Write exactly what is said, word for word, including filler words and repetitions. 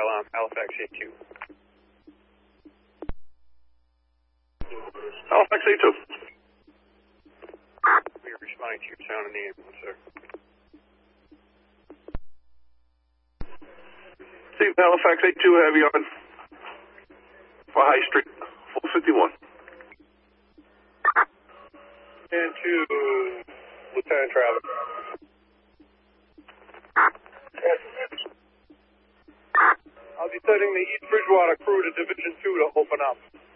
alarm, Halifax eight two. Halifax eight two. We are responding to your sound in the ambulance, sir. Steve, Halifax eight two, have you on for High Street, four fifty-one. And to Lieutenant Travis. I'll be sending the East Bridgewater crew to Division two to open up.